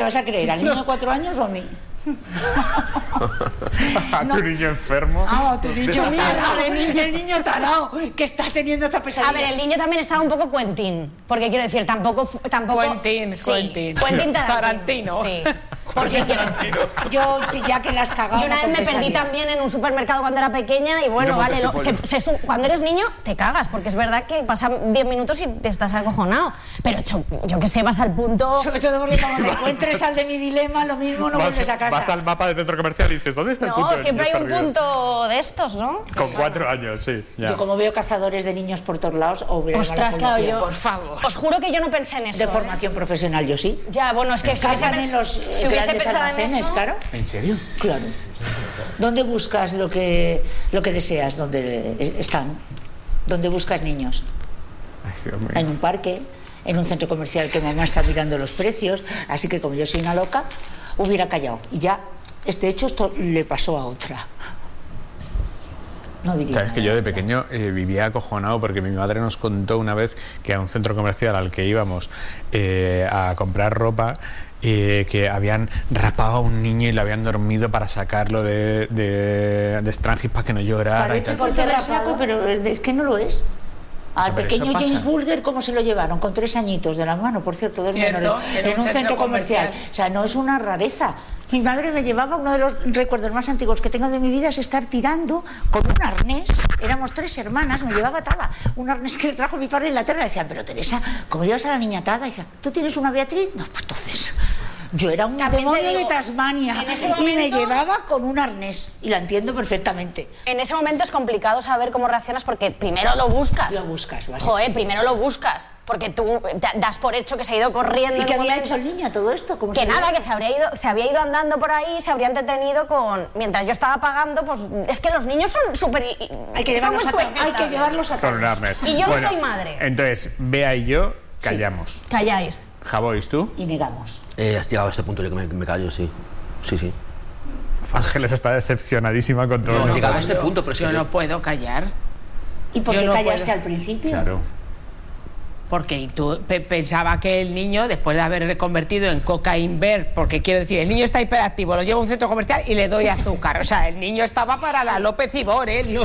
vas a creer? ¿Al niño de 4 años o a mí? ¿A tu niño enfermo? Ah, a tu niño el niño tarao que está teniendo esta pesadilla. A ver, el niño también estaba un poco Quentin, porque quiero decir, tampoco Quentin Tarantino. Sí. Porque yo, si ya que las cagaba. Yo una vez me perdí también en un supermercado cuando era pequeña y bueno, vale, cuando eres niño te cagas, porque es verdad que pasan 10 minutos y te estás acojonado. Pero yo que sé, vas al punto. Sobre todo porque cuando te encuentres al de mi dilema, lo mismo no vuelves a casa. Vas al mapa del centro comercial y dices, ¿dónde está el punto? No, siempre hay un punto de estos, ¿no? Con 4 años, sí. Ya. Yo como veo cazadores de niños por todos lados, ostras, claro, yo. Por favor. Os juro que yo no pensé en eso. De formación profesional, yo sí. Ya, bueno, es que si hubiese pensado en eso. Claro. ¿En serio? Claro. ¿Dónde buscas lo que deseas? ¿Dónde están? ¿Dónde buscas niños? Ay, Dios mío. En un parque, en un centro comercial que mamá está mirando los precios, así que como yo soy una loca, hubiera callado. Y ya, este hecho esto le pasó a otra. No diría. Sabes que yo de pequeño vivía acojonado porque mi madre nos contó una vez que a un centro comercial al que íbamos a comprar ropa, que habían rapado a un niño y lo habían dormido para sacarlo de Strangis para que no llorara. Parece porque rasaco, pero es que no lo es. Al pequeño James Bulger, ¿cómo se lo llevaron? Con 3 añitos de la mano, por cierto, 2 menores, en un centro comercial. O sea, no es una rareza. Mi madre me llevaba, uno de los recuerdos más antiguos que tengo de mi vida es estar tirando con un arnés. Éramos 3 hermanas, me llevaba atada. Un arnés que le trajo mi padre en la tierra. Decían, pero Teresa, ¿cómo llevas a la niña atada? Y decían, ¿tú tienes una Beatriz? No, pues entonces. Yo era un demonio de Tasmania y me llevaba con un arnés. Y la entiendo perfectamente. En ese momento es complicado saber cómo reaccionas porque primero lo buscas. Lo buscas, básicamente. Joder, primero lo buscas. Porque tú das por hecho que se ha ido corriendo. ¿Y qué había hecho el niño a todo esto? Que nada, que se había ido andando por ahí, se habría entretenido con... Mientras yo estaba pagando, pues es que los niños son súper... Hay que llevarlos a con un arnés. Y yo no soy madre. Entonces, Bea y yo callamos. Sí. Calláis. Javois, ¿tú? Y negamos. Has llegado a este punto yo que me callo, sí. Sí. Ángeles está decepcionadísima con todo. No, he llegado a este punto, pero yo no puedo callar. ¿Y por qué callaste al principio? Claro. Porque tú pensaba que el niño, después de haber reconvertido en cocaine bear, porque quiero decir, el niño está hiperactivo, lo llevo a un centro comercial y le doy azúcar. O sea, el niño estaba para la López Ibor, ¿eh? No.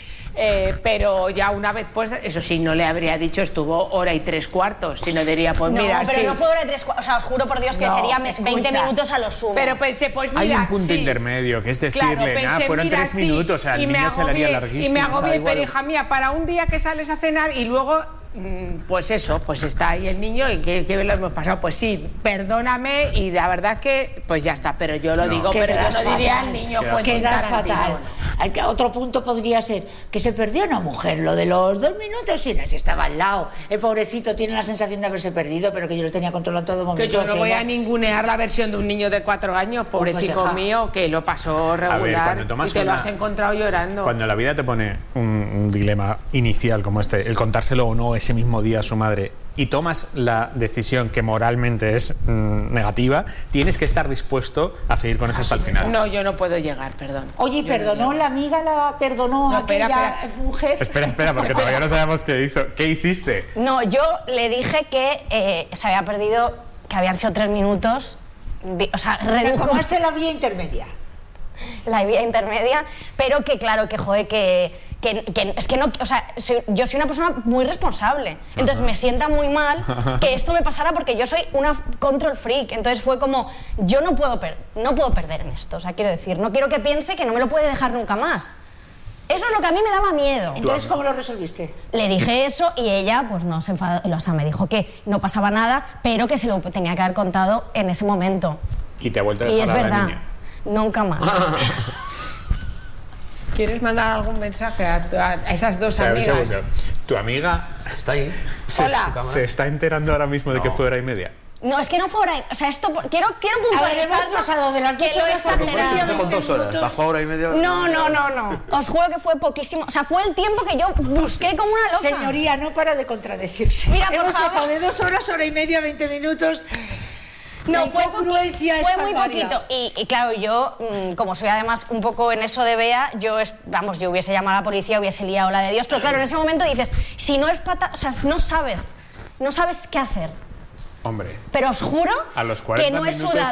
Pero ya una vez, pues, eso sí, no le habría dicho, estuvo 1 y 3/4, sino diría, pues no, mira... No, pero sí. no fue 1 y 3/4, o sea, os juro por Dios que sería 20 minutos a lo sumo. Pero pensé, pues mira... Hay un punto intermedio, que es decirle, claro, pensé, fueron 3 minutos, o sea, el niño se le haría larguísimo. Y me agobié, pero hija mía, para un día que sales a cenar y luego... Pues eso, pues está ahí el niño y que lo hemos pasado. Pues sí, perdóname y la verdad que pues ya está, pero yo lo digo, pero yo no diría al niño pues quedas fatal. Otro punto podría ser que se perdió una mujer, lo de los 2 minutos, si no, si estaba al lado. El pobrecito tiene la sensación de haberse perdido, pero que yo lo tenía controlado todo momento. Que yo no voy a ningunear la versión de un niño de 4 años, pobrecito mío, que lo pasó regular y te lo has encontrado llorando. Cuando la vida te pone un dilema inicial como este, el contárselo o no ese mismo día a su madre, y tomas la decisión que moralmente es negativa, tienes que estar dispuesto a seguir con eso hasta el final. No, yo no puedo llegar, perdón. Oye, ¿perdonó la amiga, perdonó a aquella mujer? Espera, porque todavía no sabemos qué hizo. ¿Qué hiciste? No, yo le dije que se había perdido, que habían sido 3 minutos. O sea, tomaste la vía intermedia. La vía intermedia, pero que claro, que joder, que es que no, o sea, yo soy una persona muy responsable, entonces me sienta muy mal que esto me pasara porque yo soy una control freak, entonces fue como, yo no puedo perder en esto, o sea, quiero decir, no quiero que piense que no me lo puede dejar nunca más. Eso es lo que a mí me daba miedo. Entonces, ¿cómo lo resolviste? Le dije eso y ella, pues no se enfadó, o sea, me dijo que no pasaba nada, pero que se lo tenía que haber contado en ese momento. Y te ha vuelto a dejar y es a la verdad, niña. nunca más. ¿Quieres mandar algún mensaje a esas dos amigas? Tu amiga está ahí. ¿Se está enterando ahora mismo de que fue 1:30? No, es que no fue hora. O sea, esto. Quiero puntualizar. A ver, hemos pasado de las 2 horas a con 2 horas. ¿Bajó 1:30? No. Os juro que fue poquísimo. O sea, fue el tiempo que yo busqué como una loca. Señoría, no para de contradecirse. Mira, hemos pasado de 2 horas, 1:30, 20 minutos. No, fue muy poquito. Y claro, yo, como soy además un poco en eso de Bea, yo hubiese llamado a la policía, hubiese liado la de Dios. Pero claro, en ese momento dices, si no es o sea, no sabes qué hacer. Hombre. Pero os juro a los 40 que no he minutos sudado.